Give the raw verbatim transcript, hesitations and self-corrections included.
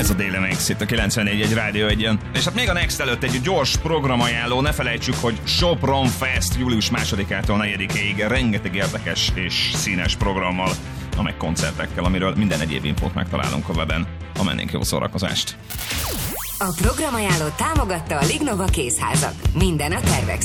Ez a Daily Mix itt a kilencvennégy egy Rádió egyen. És hát még a Next előtt egy gyors programajánló, ne felejtsük, hogy Sopron Fest július másodikától negyedikéig rengeteg érdekes és színes programmal, amely koncertekkel, amiről minden egyéb infót megtalálunk a weben. Ha mennénk, jó szórakozást! A programajánlót támogatta a Lignova Kézházak. Minden a tervek